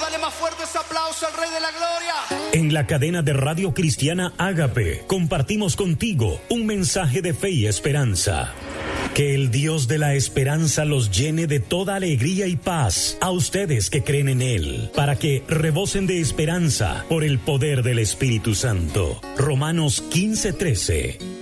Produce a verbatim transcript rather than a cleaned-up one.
Dale más fuerte ese aplauso al Rey de la Gloria. En la cadena de Radio Cristiana Ágape compartimos contigo un mensaje de fe y esperanza. Que el Dios de la esperanza los llene de toda alegría y paz a ustedes que creen en Él, para que rebosen de esperanza por el poder del Espíritu Santo. Romanos quince trece.